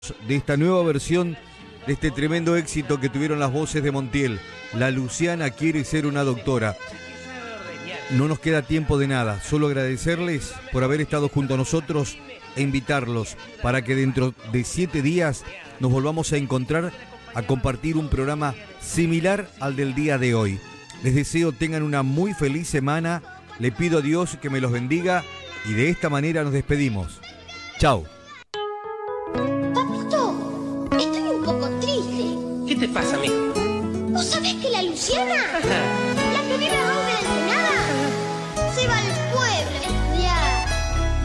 de esta nueva versión de este tremendo éxito que tuvieron las voces de Montiel. La Luciana quiere ser una doctora. No nos queda tiempo de nada, solo agradecerles por haber estado junto a nosotros e invitarlos para que dentro de 7 días nos volvamos a encontrar a compartir un programa similar al del día de hoy. Les deseo tengan una muy feliz semana, le pido a Dios que me los bendiga y de esta manera nos despedimos. Chao. Papito, estoy un poco triste. ¿Qué te pasa, mijo? ¿Vos sabés que la Luciana